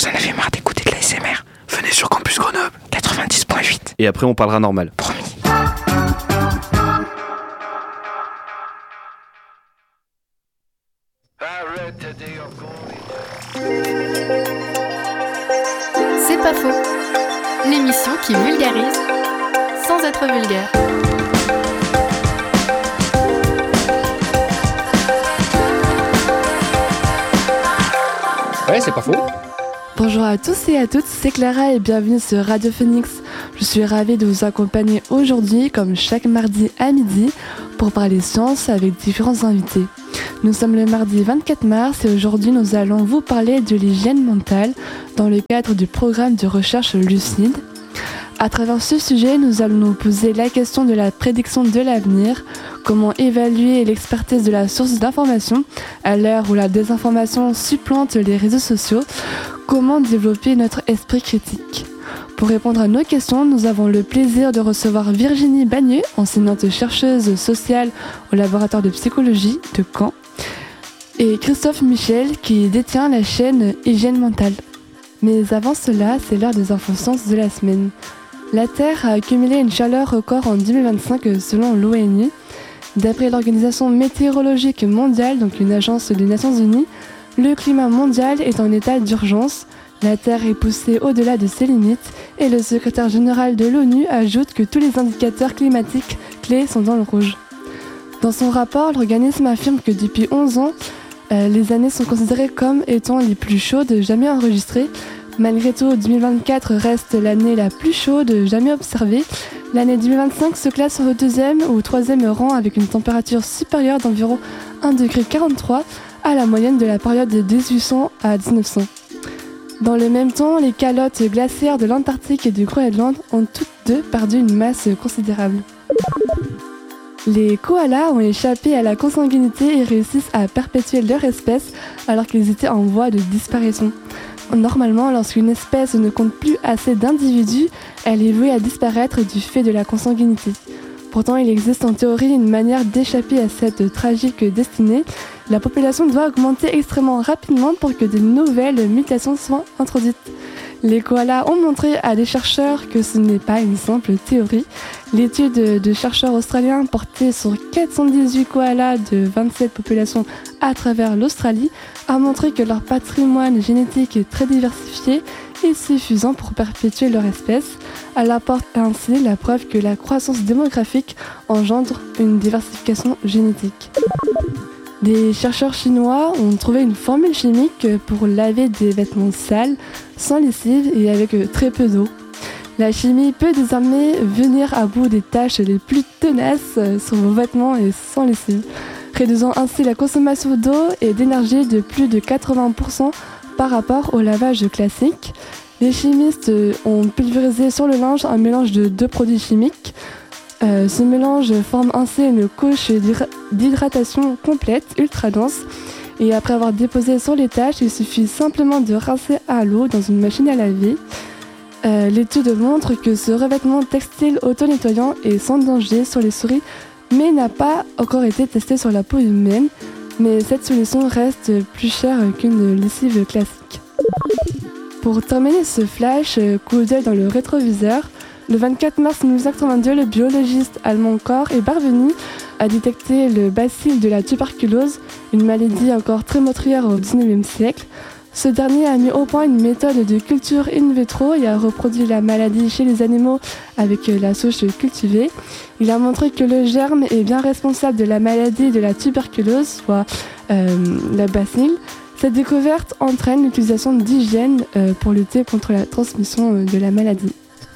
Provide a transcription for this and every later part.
Vous en avez marre d'écouter de l'ASMR? Venez sur Campus Grenoble 90.8. Et après, on parlera normal. Promis. C'est pas faux. L'émission qui vulgarise sans être vulgaire. Ouais, c'est pas faux. Bonjour à tous et à toutes, c'est Clara et bienvenue sur Radio Phoenix. Je suis ravie de vous accompagner aujourd'hui, comme chaque mardi à midi, pour parler science avec différents invités. Nous sommes le mardi 24 mars et aujourd'hui nous allons vous parler de l'hygiène mentale dans le cadre du programme de recherche Lucide. À travers ce sujet, nous allons nous poser la question de la prédiction de l'avenir, comment évaluer l'expertise de la source d'information à l'heure où la désinformation supplante les réseaux sociaux, comment développer notre esprit critique. Pour répondre à nos questions, nous avons le plaisir de recevoir Virginie Bagneux, enseignante chercheuse sociale au laboratoire de psychologie de Caen, et Christophe Michel qui détient la chaîne Hygiène Mentale. Mais avant cela, c'est l'heure des infos-sciences de la semaine. La Terre a accumulé une chaleur record en 2025 selon l'ONU. D'après l'Organisation météorologique mondiale, donc une agence des Nations Unies, le climat mondial est en état d'urgence. La Terre est poussée au-delà de ses limites et le secrétaire général de l'ONU ajoute que tous les indicateurs climatiques clés sont dans le rouge. Dans son rapport, l'organisme affirme que depuis 11 ans, les années sont considérées comme étant les plus chaudes jamais enregistrées. Malgré tout, 2024 reste l'année la plus chaude jamais observée. L'année 2025 se classe au deuxième ou troisième rang avec une température supérieure d'environ 1,43 degré à la moyenne de la période de 1800 à 1900. Dans le même temps, les calottes glaciaires de l'Antarctique et du Groenland ont toutes deux perdu une masse considérable. Les koalas ont échappé à la consanguinité et réussissent à perpétuer leur espèce alors qu'ils étaient en voie de disparition. Normalement, lorsqu'une espèce ne compte plus assez d'individus, elle est vouée à disparaître du fait de la consanguinité. Pourtant, il existe en théorie une manière d'échapper à cette tragique destinée. La population doit augmenter extrêmement rapidement pour que de nouvelles mutations soient introduites. Les koalas ont montré à des chercheurs que ce n'est pas une simple théorie. L'étude de chercheurs australiens portée sur 418 koalas de 27 populations à travers l'Australie a montré que leur patrimoine génétique est très diversifié et suffisant pour perpétuer leur espèce. Elle apporte ainsi la preuve que la croissance démographique engendre une diversification génétique. Des chercheurs chinois ont trouvé une formule chimique pour laver des vêtements sales, sans lessive et avec très peu d'eau. La chimie peut désormais venir à bout des tâches les plus tenaces sur vos vêtements et sans lessive, réduisant ainsi la consommation d'eau et d'énergie de plus de 80% par rapport au lavage classique. Les chimistes ont pulvérisé sur le linge un mélange de deux produits chimiques. Ce mélange forme ainsi une couche d'hydratation complète, ultra dense. Et après avoir déposé sur les tâches, il suffit simplement de rincer à l'eau dans une machine à laver. L'étude montre que ce revêtement textile auto-nettoyant est sans danger sur les souris, mais n'a pas encore été testé sur la peau humaine. Mais cette solution reste plus chère qu'une lessive classique. Pour terminer ce flash, coup d'œil dans le rétroviseur. Le 24 mars 1982, le biologiste allemand Koch est parvenu à détecter le bacille de la tuberculose, une maladie encore très meurtrière au XIXe siècle. Ce dernier a mis au point une méthode de culture in vitro et a reproduit la maladie chez les animaux avec la souche cultivée. Il a montré que le germe est bien responsable de la maladie de la tuberculose, soit la bacille. Cette découverte entraîne l'utilisation d'hygiène pour lutter contre la transmission de la maladie.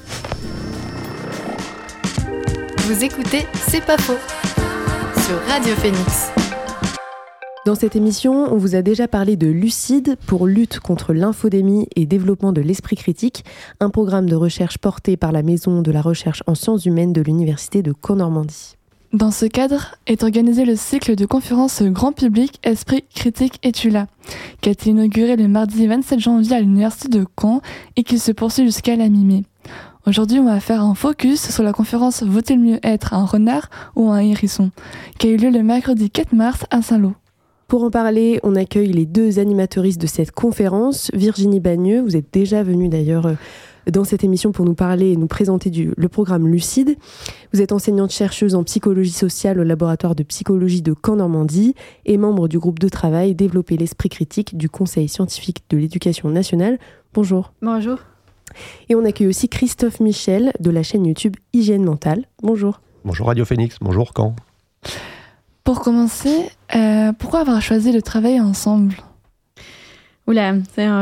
Vous écoutez C'est pas faux sur Radio Phoenix. Dans cette émission, on vous a déjà parlé de Lucide pour lutte contre l'infodémie et développement de l'esprit critique, un programme de recherche porté par la Maison de la recherche en sciences humaines de l'Université de Caen-Normandie. Dans ce cadre est organisé le cycle de conférences grand public Esprit critique es-tu là, qui a été inauguré le mardi 27 janvier à l'Université de Caen et qui se poursuit jusqu'à la mi-mai. Aujourd'hui, on va faire un focus sur la conférence Vaut-il mieux être un renard ou un hérisson, qui a eu lieu le mercredi 4 mars à Saint-Lô. Pour en parler, on accueille les 2 animateuristes de cette conférence. Virginie Bagneux, vous êtes déjà venue d'ailleurs dans cette émission pour nous parler et nous présenter le programme Lucide. Vous êtes enseignante-chercheuse en psychologie sociale au laboratoire de psychologie de Caen-Normandie et membre du groupe de travail Développer l'esprit critique du Conseil scientifique de l'éducation nationale. Bonjour. Bonjour. Et on accueille aussi Christophe Michel de la chaîne YouTube Hygiène Mentale. Bonjour. Bonjour Radio Phoenix, bonjour Caen. Pour commencer, pourquoi avoir choisi de travailler ensemble ? Oula,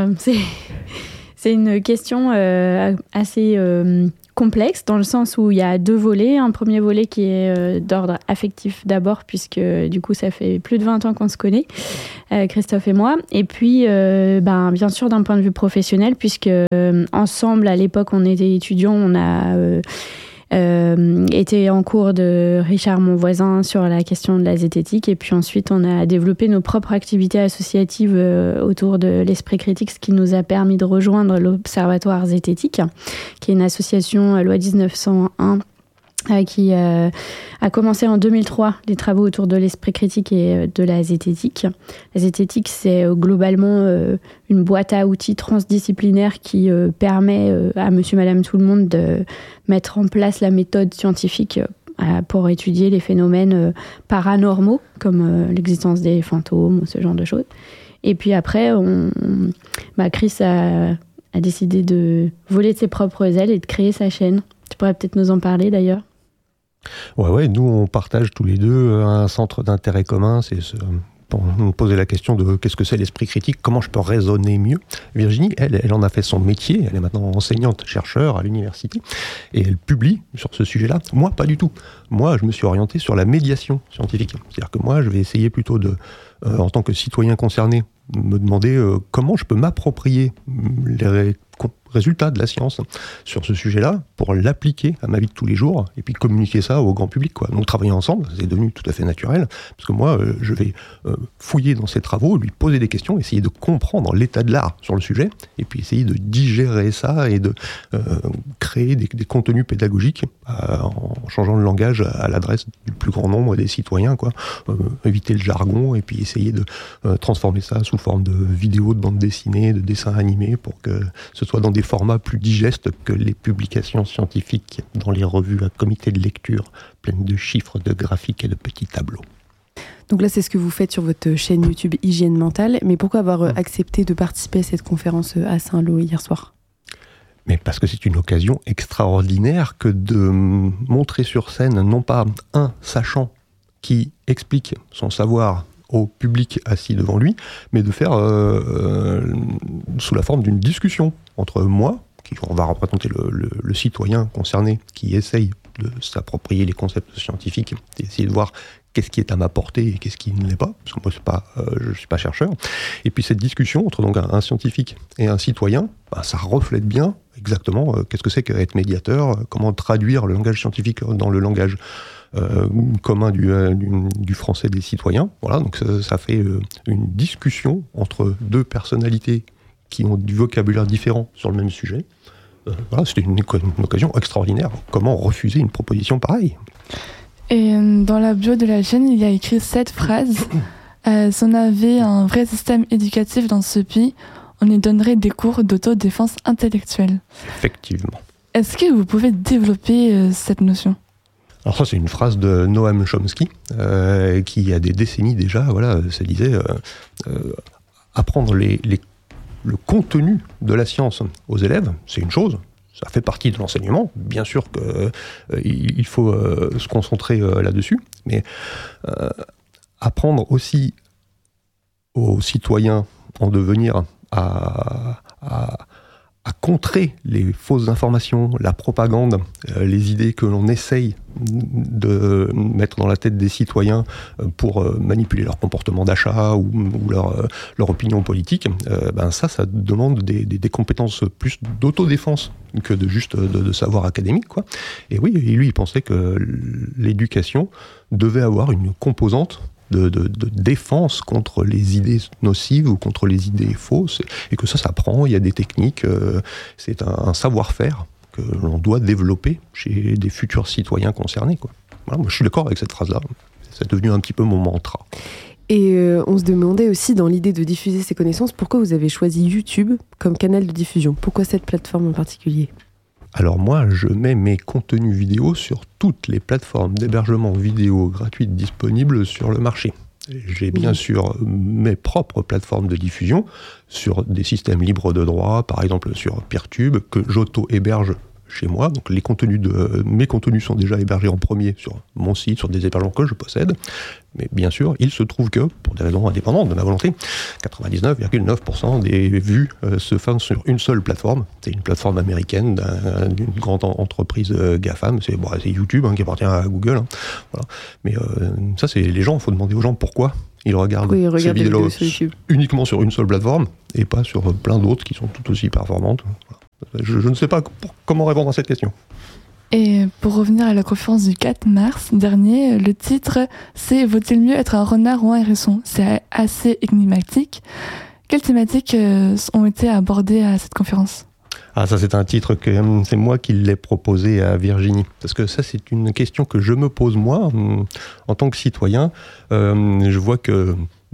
c'est une question assez complexe dans le sens où il y a 2 volets. Un premier volet qui est d'ordre affectif d'abord, puisque du coup ça fait plus de 20 ans qu'on se connaît, Christophe et moi. Et puis bien sûr d'un point de vue professionnel, puisque ensemble à l'époque on était étudiants, on a était en cours de Richard mon voisin sur la question de la zététique, et puis ensuite on a développé nos propres activités associatives autour de l'esprit critique, ce qui nous a permis de rejoindre l'Observatoire zététique, qui est une association loi 1901 qui a commencé en 2003 les travaux autour de l'esprit critique et de la zététique. La zététique, c'est globalement une boîte à outils transdisciplinaire qui permet à monsieur, madame, tout le monde de mettre en place la méthode scientifique pour étudier les phénomènes paranormaux, comme l'existence des fantômes ou ce genre de choses. Et puis après, Chris a décidé de voler de ses propres ailes et de créer sa chaîne. Tu pourrais peut-être nous en parler d'ailleurs. Ouais, nous on partage tous les 2 un centre d'intérêt commun, c'est pour nous poser la question de qu'est-ce que c'est l'esprit critique, comment je peux raisonner mieux. Virginie, elle en a fait son métier, elle est maintenant enseignante, chercheur à l'université, et elle publie sur ce sujet-là. Moi, pas du tout. Moi, je me suis orienté sur la médiation scientifique. C'est-à-dire que moi, je vais essayer plutôt de, en tant que citoyen concerné, me demander comment je peux m'approprier les résultats de la science sur ce sujet-là pour l'appliquer à ma vie de tous les jours et puis communiquer ça au grand public, quoi. Donc travailler ensemble, c'est devenu tout à fait naturel parce que moi, je vais fouiller dans ses travaux, lui poser des questions, essayer de comprendre l'état de l'art sur le sujet et puis essayer de digérer ça et de créer des contenus pédagogiques en changeant le langage à l'adresse du plus grand nombre des citoyens, quoi. Éviter le jargon et puis essayer de transformer ça sous forme de vidéos, de bandes dessinées, de dessins animés pour que ce soit dans des formats plus digestes que les publications scientifiques dans les revues à comité de lecture, pleines de chiffres, de graphiques et de petits tableaux. Donc là, c'est ce que vous faites sur votre chaîne YouTube Hygiène Mentale. Mais pourquoi avoir accepté de participer à cette conférence à Saint-Lô hier soir ? Mais parce que c'est une occasion extraordinaire que de montrer sur scène, non pas un sachant qui explique son savoir au public assis devant lui, mais de faire sous la forme d'une discussion entre moi, on va représenter le citoyen concerné qui essaye de s'approprier les concepts scientifiques, et essayer de voir qu'est-ce qui est à ma portée et qu'est-ce qui ne l'est pas, parce que moi je ne suis pas chercheur. Et puis cette discussion entre donc un scientifique et un citoyen, ça reflète bien exactement qu'est-ce que c'est qu'être médiateur, comment traduire le langage scientifique dans le langage commun du français des citoyens. Voilà, donc ça fait une discussion entre 2 personnalités qui ont du vocabulaire différent sur le même sujet. Voilà, c'était une occasion extraordinaire. Comment refuser une proposition pareille ? Et dans la bio de la chaîne, il y a écrit 7 phrases. Si on avait un vrai système éducatif dans ce pays, on y donnerait des cours d'autodéfense intellectuelle. Effectivement. Est-ce que vous pouvez développer cette notion ? Alors ça, c'est une phrase de Noam Chomsky, qui il y a des décennies déjà, ça disait apprendre le contenu de la science aux élèves, c'est une chose, ça fait partie de l'enseignement, bien sûr qu'il faut se concentrer là-dessus, mais apprendre aussi aux citoyens en devenir à contrer les fausses informations, la propagande, les idées que l'on essaye de mettre dans la tête des citoyens pour manipuler leur comportement d'achat ou leur opinion politique, ça demande des compétences plus d'autodéfense que de juste de savoir académique, quoi. Et oui, lui, il pensait que l'éducation devait avoir une composante de défense contre les idées nocives ou contre les idées fausses, et que ça s'apprend, il y a des techniques, c'est un savoir-faire que l'on doit développer chez des futurs citoyens concernés, quoi. Voilà, moi je suis d'accord avec cette phrase-là, c'est devenu un petit peu mon mantra. Et on se demandait aussi, dans l'idée de diffuser ces connaissances, pourquoi vous avez choisi YouTube comme canal de diffusion ? Pourquoi cette plateforme en particulier ? Alors moi, je mets mes contenus vidéo sur toutes les plateformes d'hébergement vidéo gratuites disponibles sur le marché. J'ai bien sûr mes propres plateformes de diffusion sur des systèmes libres de droit, par exemple sur Peertube, que j'auto-héberge chez moi. Donc mes contenus sont déjà hébergés en premier sur mon site, sur des hébergements que je possède. Mais bien sûr, il se trouve que, pour des raisons indépendantes de ma volonté, 99,9% des vues se font sur une seule plateforme. C'est une plateforme américaine d'une grande entreprise GAFAM. C'est YouTube qui appartient à Google. Voilà. Mais ça, c'est les gens. Il faut demander aux gens pourquoi ils regardent ces vidéos uniquement sur une seule plateforme et pas sur plein d'autres qui sont tout aussi performantes. Voilà. Je ne sais pas comment répondre à cette question. Et pour revenir à la conférence du 4 mars dernier, le titre c'est « Vaut-il mieux être un renard ou un hérisson ?» C'est assez énigmatique. Quelles thématiques ont été abordées à cette conférence ? Ah, ça c'est un titre que c'est moi qui l'ai proposé à Virginie. Parce que ça c'est une question que je me pose moi, en tant que citoyen. Je vois que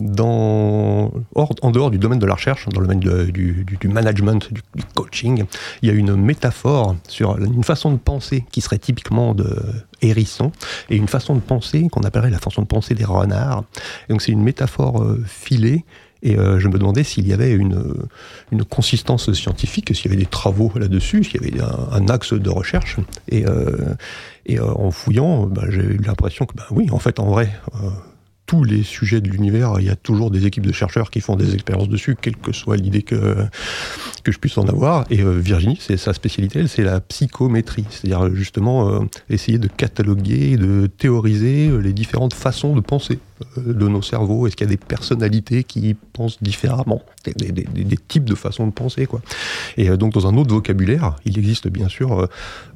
en dehors du domaine de la recherche, dans le domaine du management, du coaching, il y a une métaphore sur une façon de penser qui serait typiquement de hérisson et une façon de penser qu'on appellerait la façon de penser des renards. Et donc c'est une métaphore filée. Et je me demandais s'il y avait une consistance scientifique, s'il y avait des travaux là-dessus, s'il y avait un axe de recherche. Et en fouillant, j'ai eu l'impression que oui, en fait, en vrai, tous les sujets de l'univers, il y a toujours des équipes de chercheurs qui font des expériences dessus, quelle que soit l'idée que je puisse en avoir. Et Virginie, c'est sa spécialité, c'est la psychométrie. C'est-à-dire justement essayer de cataloguer, de théoriser les différentes façons de penser de nos cerveaux. Est-ce qu'il y a des personnalités qui pensent différemment, des types de façons de penser, quoi. Et donc dans un autre vocabulaire, il existe bien sûr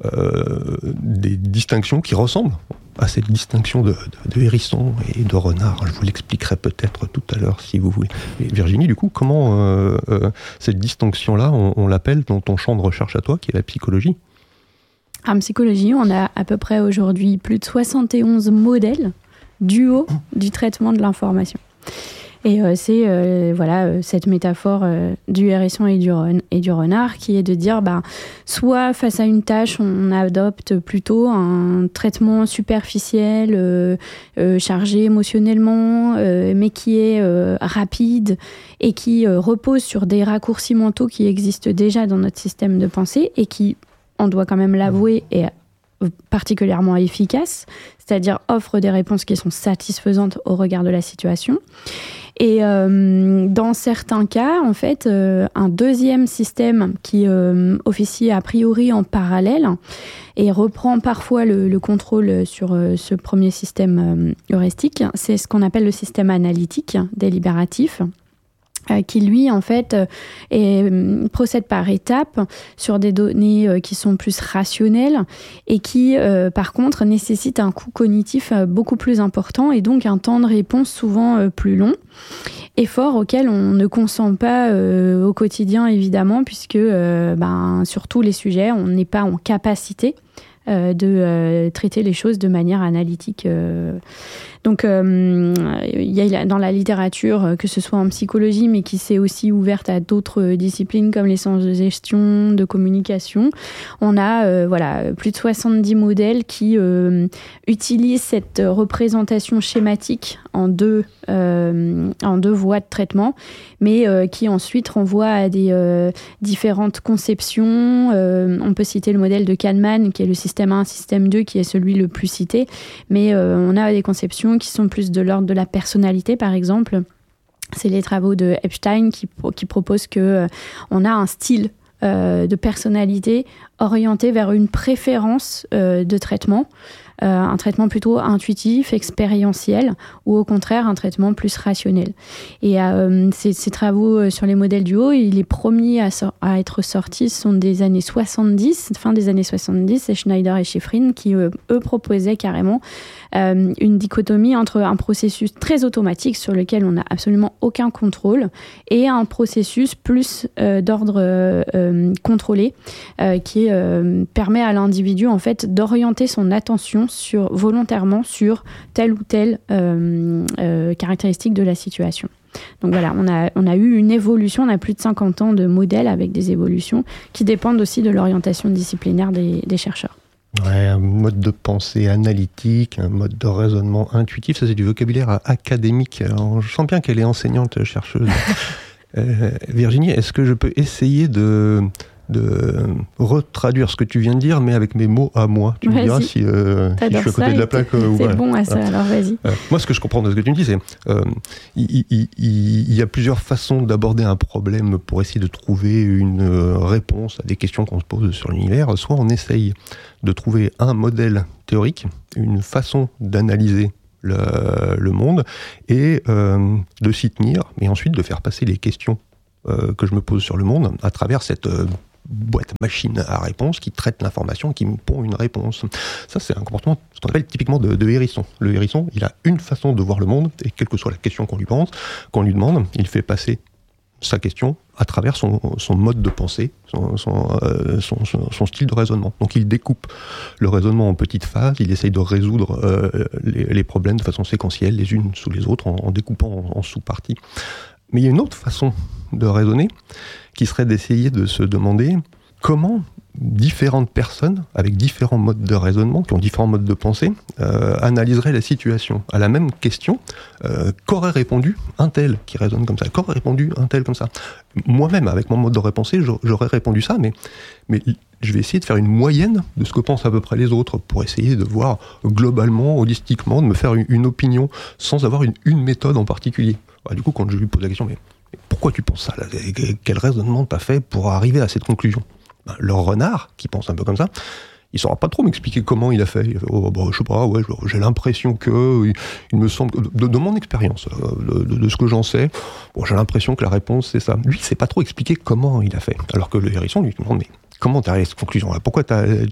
des distinctions qui ressemblent à cette distinction de hérisson et de renard. Je vous l'expliquerai peut-être tout à l'heure si vous voulez. Et Virginie, du coup, comment cette distinction-là, on l'appelle dans ton champ de recherche à toi, qui est la psychologie ? En psychologie, on a à peu près aujourd'hui plus de 71 modèles du haut du traitement de l'information. Et c'est cette métaphore du hérisson et du renard qui est de dire soit face à une tâche on adopte plutôt un traitement superficiel, chargé émotionnellement, mais qui est rapide et qui repose sur des raccourcis mentaux qui existent déjà dans notre système de pensée et qui, on doit quand même l'avouer, est particulièrement efficace, c'est-à-dire offre des réponses qui sont satisfaisantes au regard de la situation. Et dans certains cas, en fait, un deuxième système qui officie a priori en parallèle et reprend parfois le contrôle sur ce premier système heuristique, c'est ce qu'on appelle le système analytique délibératif, qui lui en fait procède par étapes sur des données qui sont plus rationnelles et qui par contre nécessitent un coût cognitif beaucoup plus important et donc un temps de réponse souvent plus long, effort auquel on ne consent pas au quotidien évidemment puisque sur tous les sujets on n'est pas en capacité de traiter les choses de manière analytique. Donc, il y a dans la littérature, que ce soit en psychologie, mais qui s'est aussi ouverte à d'autres disciplines comme les sciences de gestion, de communication, on a plus de 70 modèles qui utilisent cette représentation schématique en deux voies de traitement, mais qui ensuite renvoient à des différentes conceptions. On peut citer le modèle de Kahneman, qui est le système 1, système 2, qui est celui le plus cité, mais on a des conceptions qui sont plus de l'ordre de la personnalité, par exemple. C'est les travaux de Epstein qui proposent qu'on a un style de personnalité orienté vers une préférence de traitement, un traitement plutôt intuitif, expérientiel, ou au contraire un traitement plus rationnel. Et ces travaux sur les modèles du haut, les premiers à être sortis sont des années 70, fin des années 70, c'est Schneider et Shiffrin qui, eux, proposaient carrément une dichotomie entre un processus très automatique sur lequel on n'a absolument aucun contrôle et un processus plus d'ordre contrôlé qui permet à l'individu en fait d'orienter son attention volontairement sur telle ou telle caractéristique de la situation. Donc voilà, on a eu une évolution, on a plus de 50 ans de modèles avec des évolutions qui dépendent aussi de l'orientation disciplinaire des chercheurs. Ouais, un mode de pensée analytique, un mode de raisonnement intuitif, ça c'est du vocabulaire académique. Alors, je sens bien qu'elle est enseignante, chercheuse. Virginie, est-ce que je peux essayer de retraduire ce que tu viens de dire, mais avec mes mots à moi? Tu me diras si je suis à côté de la plaque. C'est bon à ça, alors vas-y. Moi, ce que je comprends de ce que tu me dis, c'est il y a plusieurs façons d'aborder un problème pour essayer de trouver une réponse à des questions qu'on se pose sur l'univers. Soit on essaye de trouver un modèle théorique, une façon d'analyser le monde, et de s'y tenir, et ensuite de faire passer les questions que je me pose sur le monde à travers cette boîte machine à réponse qui traite l'information, qui me pond une réponse. Ça, c'est un comportement, ce qu'on appelle typiquement de hérisson. Le hérisson, il a une façon de voir le monde, et quelle que soit la question qu'on lui demande, il fait passer sa question à travers son mode de pensée, son style de raisonnement. Donc il découpe le raisonnement en petites phases, il essaye de résoudre les problèmes de façon séquentielle, les unes sous les autres, en découpant en sous-parties. Mais il y a une autre façon de raisonner, qui serait d'essayer de se demander comment différentes personnes, avec différents modes de raisonnement, qui ont différents modes de pensée, analyseraient la situation. À la même question, qu'aurait répondu un tel qui raisonne comme ça? Qu'aurait répondu un tel comme ça? Moi-même, avec mon mode de pensée, j'aurais répondu ça, mais je vais essayer de faire une moyenne de ce que pensent à peu près les autres, pour essayer de voir globalement, holistiquement, de me faire une opinion, sans avoir une méthode en particulier. Alors, du coup, quand je lui pose la question, mais pourquoi tu penses ça là? Quel raisonnement t'as fait pour arriver à cette conclusion? Le renard, qui pense un peu comme ça, il ne saura pas trop m'expliquer comment il a fait. Je sais pas, ouais, j'ai l'impression que, il me semble, de mon expérience, de ce que j'en sais, j'ai l'impression que la réponse c'est ça. Lui, il ne sait pas trop expliquer comment il a fait. Alors que le hérisson lui demande, mais comment tu arrives à cette conclusion-là? Pourquoi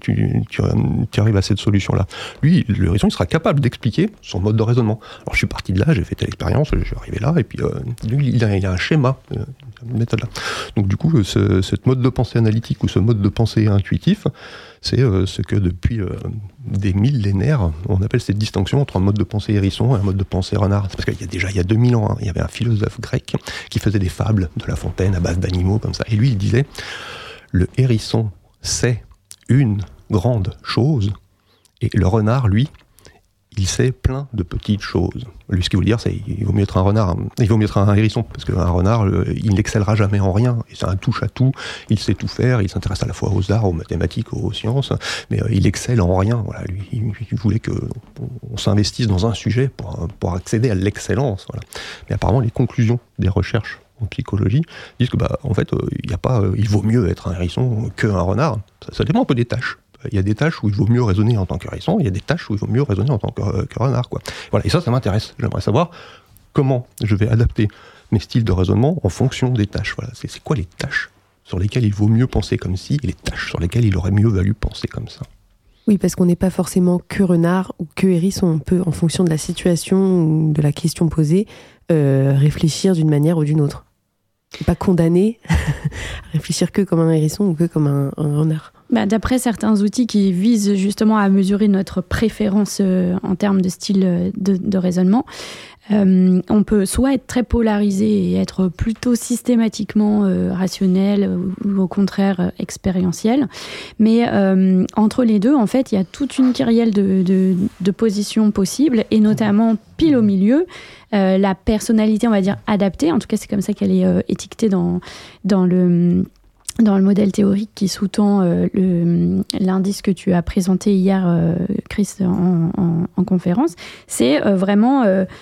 tu arrives à cette solution-là? Lui, le hérisson, il sera capable d'expliquer son mode de raisonnement. Alors je suis parti de là, j'ai fait telle expérience, je suis arrivé là, et puis lui, il a un schéma, une méthode là. Donc du coup, ce mode de pensée analytique ou ce mode de pensée intuitif, c'est ce que depuis des millénaires, on appelle cette distinction entre un mode de pensée hérisson et un mode de pensée renard. C'est parce qu'il y a 2000 ans, il y avait un philosophe grec qui faisait des fables de La Fontaine à base d'animaux comme ça. Et lui, il disait, le hérisson sait une grande chose, et le renard, lui, il sait plein de petites choses. Lui, ce qu'il veut dire, c'est qu'il vaut mieux être un renard, il vaut mieux être un hérisson, parce qu'un renard, il n'excellera jamais en rien, et c'est un touche-à-tout, il sait tout faire, il s'intéresse à la fois aux arts, aux mathématiques, aux sciences, mais il excelle en rien. Voilà, lui, il voulait qu'on s'investisse dans un sujet pour accéder à l'excellence. Voilà. Mais apparemment, les conclusions des recherches en psychologie disent que, en fait, il vaut mieux être un hérisson qu'un renard. Ça dépend un peu des tâches. Il y a des tâches où il vaut mieux raisonner en tant que hérisson, il y a des tâches où il vaut mieux raisonner en tant que renard, quoi. Voilà, et ça m'intéresse. J'aimerais savoir comment je vais adapter mes styles de raisonnement en fonction des tâches. Voilà, c'est quoi les tâches sur lesquelles il vaut mieux penser comme ci, et les tâches sur lesquelles il aurait mieux valu penser comme ça. Oui, parce qu'on n'est pas forcément que renard ou que hérisson. On peut, en fonction de la situation ou de la question posée, réfléchir d'une manière ou d'une autre. Et pas condamner à réfléchir que comme un hérisson ou que comme un renard. D'après certains outils qui visent justement à mesurer notre préférence en termes de style de raisonnement, on peut soit être très polarisé et être plutôt systématiquement rationnel ou au contraire expérientiel. Mais entre les deux, en fait, il y a toute une kyrielle de positions possibles, et notamment pile au milieu, la personnalité, on va dire, adaptée. En tout cas, c'est comme ça qu'elle est étiquetée dans le modèle théorique qui sous-tend l'indice que tu as présenté hier, Chris, en conférence. C'est vraiment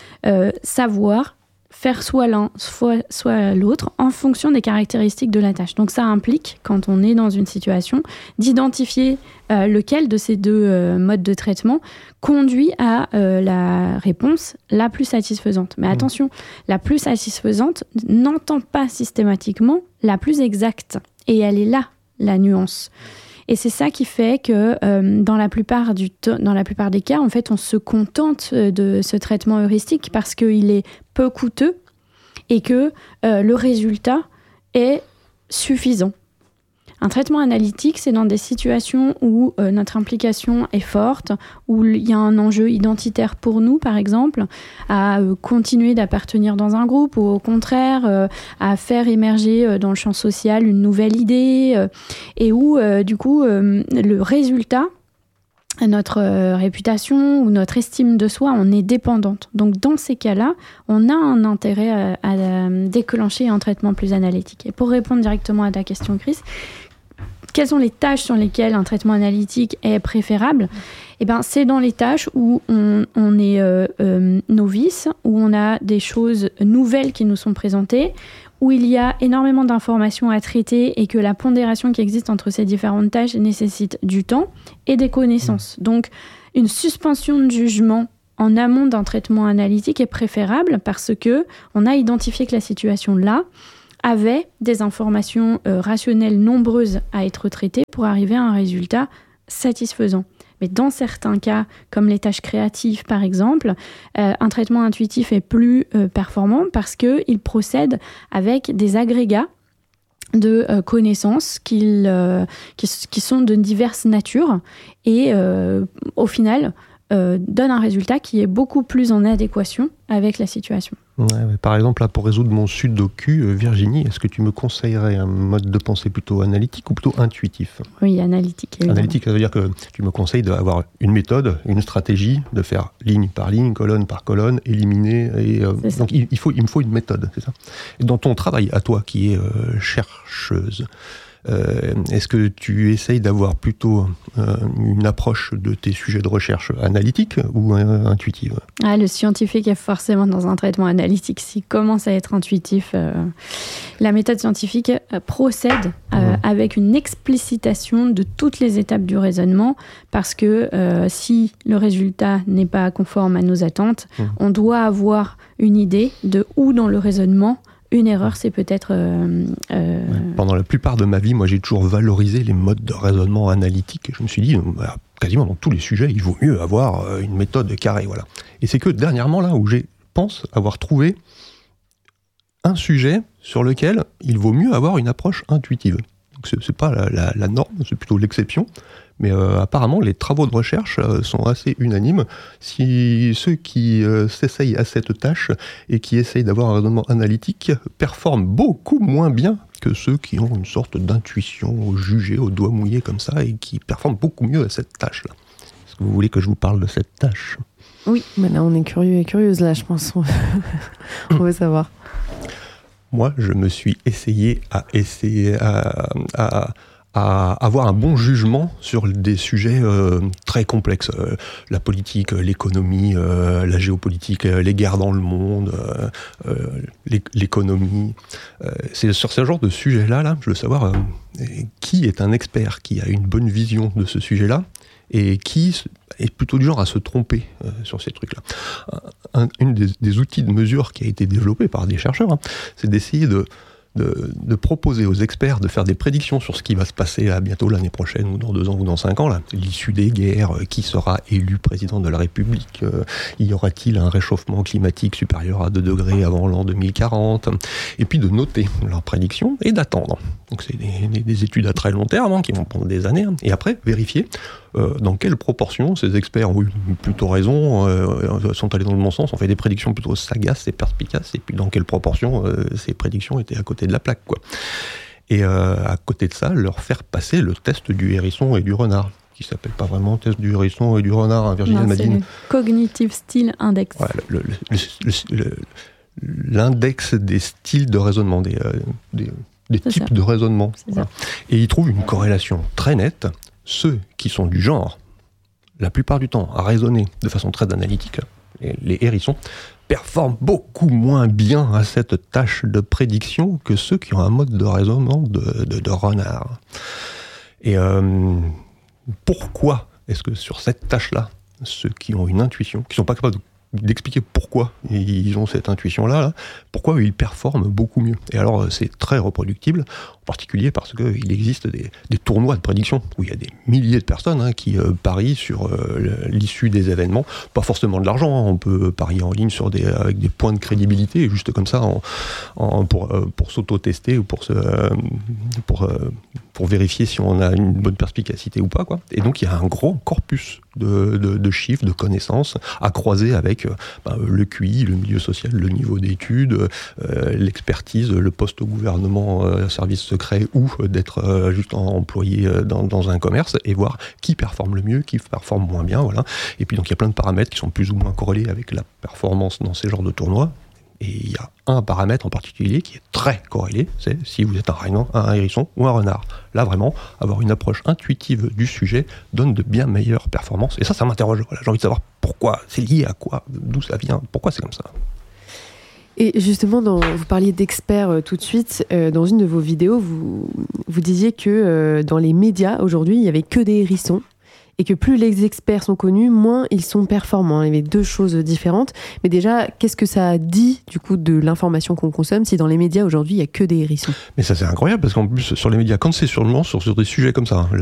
savoir faire soit l'un, soit l'autre, en fonction des caractéristiques de la tâche. Donc ça implique, quand on est dans une situation, d'identifier lequel de ces deux modes de traitement conduit à la réponse la plus satisfaisante. Mais attention, la plus satisfaisante n'entend pas systématiquement la plus exacte. Et elle est là, la nuance. Et c'est ça qui fait que dans la plupart des cas, en fait, on se contente de ce traitement heuristique parce qu'il est peu coûteux et que le résultat est suffisant. Un traitement analytique, c'est dans des situations où notre implication est forte, où il y a un enjeu identitaire pour nous, par exemple, à continuer d'appartenir dans un groupe ou au contraire à faire émerger dans le champ social une nouvelle idée et où, du coup, le résultat, notre réputation ou notre estime de soi en est dépendante. Donc, dans ces cas-là, on a un intérêt à déclencher un traitement plus analytique. Et pour répondre directement à ta question, Chris, quelles sont les tâches sur lesquelles un traitement analytique est préférable ? Eh bien, c'est dans les tâches où on est novice, où on a des choses nouvelles qui nous sont présentées, où il y a énormément d'informations à traiter et que la pondération qui existe entre ces différentes tâches nécessite du temps et des connaissances. Donc, une suspension de jugement en amont d'un traitement analytique est préférable parce qu'on a identifié que la situation là avait des informations rationnelles nombreuses à être traitées pour arriver à un résultat satisfaisant. Mais dans certains cas, comme les tâches créatives par exemple, un traitement intuitif est plus performant parce qu'il procède avec des agrégats de connaissances qui sont de diverses natures et au final donne un résultat qui est beaucoup plus en adéquation avec la situation. Ouais, par exemple, là, pour résoudre mon sudoku, Virginie, est-ce que tu me conseillerais un mode de pensée plutôt analytique ou plutôt intuitif ? Oui, analytique. Évidemment. Analytique, ça veut dire que tu me conseilles d'avoir une méthode, une stratégie, de faire ligne par ligne, colonne par colonne, éliminer. Et, donc, il me faut une méthode, c'est ça ? Et dans ton travail, à toi, qui est chercheuse, est-ce que tu essayes d'avoir plutôt une approche de tes sujets de recherche analytique ou intuitive ? Le scientifique est forcément dans un traitement analytique. S'il commence à être intuitif, la méthode scientifique procède avec une explicitation de toutes les étapes du raisonnement parce que si le résultat n'est pas conforme à nos attentes, on doit avoir une idée de où dans le raisonnement une erreur, c'est peut-être... Pendant la plupart de ma vie, moi, j'ai toujours valorisé les modes de raisonnement analytique. Je me suis dit, quasiment dans tous les sujets, il vaut mieux avoir une méthode carrée. Voilà. Et c'est que dernièrement, là, où je pense avoir trouvé un sujet sur lequel il vaut mieux avoir une approche intuitive. Donc, c'est pas la norme, c'est plutôt l'exception. Mais apparemment, les travaux de recherche sont assez unanimes. Si ceux qui s'essayent à cette tâche et qui essayent d'avoir un raisonnement analytique performent beaucoup moins bien que ceux qui ont une sorte d'intuition jugée au doigt mouillé comme ça et qui performent beaucoup mieux à cette tâche-là. Est-ce que vous voulez que je vous parle de cette tâche ? Oui, mais là on est curieux et curieuse là, je pense. On veut savoir. Moi, je me suis essayé à avoir un bon jugement sur des sujets très complexes. La politique, l'économie, la géopolitique, les guerres dans le monde, l'économie. C'est sur ce genre de sujet-là, je veux savoir qui est un expert, qui a une bonne vision de ce sujet-là, et qui est plutôt du genre à se tromper sur ces trucs-là. Une des outils de mesure qui a été développé par des chercheurs, c'est d'essayer de proposer aux experts de faire des prédictions sur ce qui va se passer à bientôt l'année prochaine ou dans 2 ans ou dans 5 ans, là. L'issue des guerres, qui sera élu président de la République, y aura-t-il un réchauffement climatique supérieur à 2 degrés avant l'an 2040, et puis de noter leurs prédictions et d'attendre. Donc c'est des études à très long terme qui vont prendre des années, et après vérifier dans quelle proportion ces experts ont eu plutôt raison, sont allés dans le bon sens, ont fait des prédictions plutôt sagaces et perspicaces, et puis dans quelle proportion ces prédictions étaient à côté de la plaque, quoi. Et à côté de ça, leur faire passer le test du hérisson et du renard, qui s'appelle pas vraiment test du hérisson et du renard, Virginie Madine. C'est le Cognitive Style Index. Ouais, l'index des styles de raisonnement, des types de raisonnement. Voilà. Et ils trouvent une corrélation très nette. Ceux qui sont du genre, la plupart du temps, à raisonner de façon très analytique, les hérissons, performent beaucoup moins bien à cette tâche de prédiction que ceux qui ont un mode de raisonnement de renard. Et pourquoi est-ce que sur cette tâche-là, ceux qui ont une intuition, qui ne sont pas capables d'expliquer pourquoi ils ont cette intuition-là, pourquoi ils performent beaucoup mieux. Et alors, c'est très reproductible, en particulier parce qu'il existe des tournois de prédiction, où il y a des milliers de personnes qui parient sur l'issue des événements. Pas forcément de l'argent, on peut parier en ligne avec des points de crédibilité, juste comme ça, pour s'auto-tester ou pour pour vérifier si on a une bonne perspicacité ou pas, quoi. Et donc, il y a un gros corpus de chiffres, de connaissances à croiser avec le QI, le milieu social, le niveau d'études, l'expertise, le poste au gouvernement, service secret ou d'être juste employé dans un commerce et voir qui performe le mieux, qui performe moins bien, voilà. Et puis donc il y a plein de paramètres qui sont plus ou moins corrélés avec la performance dans ces genres de tournois. Et il y a un paramètre en particulier qui est très corrélé, c'est si vous êtes un hérisson ou un renard. Là vraiment, avoir une approche intuitive du sujet donne de bien meilleures performances. Et ça m'interroge. Voilà, j'ai envie de savoir pourquoi, c'est lié à quoi, d'où ça vient, pourquoi c'est comme ça. Et justement, vous parliez d'experts tout de suite. Dans une de vos vidéos, vous disiez que dans les médias, aujourd'hui, il n'y avait que des hérissons. Et que plus les experts sont connus, moins ils sont performants. Il y avait deux choses différentes. Mais déjà, qu'est-ce que ça dit, du coup, de l'information qu'on consomme si dans les médias, aujourd'hui, il n'y a que des hérissons ? Mais ça, c'est incroyable, parce qu'en plus, sur les médias, quand c'est sur des sujets comme ça,